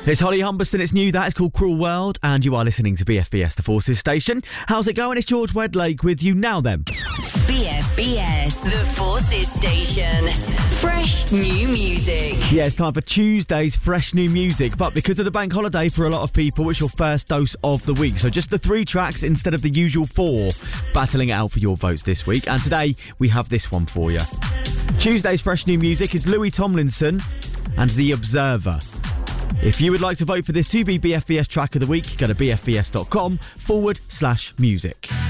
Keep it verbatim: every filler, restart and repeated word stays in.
It's Holly Humberston, it's new, that is called Cruel World, and you are listening to B F B S, the Forces Station. How's it going? It's George Wedlake with you now then. B F B S, the Forces Station. Fresh new music. Yeah, it's time for Tuesday's fresh new music, but because of the bank holiday for a lot of people, it's your first dose of the week. So just the three tracks instead of the usual four, battling it out for your votes this week. And today, we have this one for you. Tuesday's fresh new music is Louis Tomlinson and The Observer. If you would like to vote for this to be B F B S track of the week, go to bfbs.com forward slash music.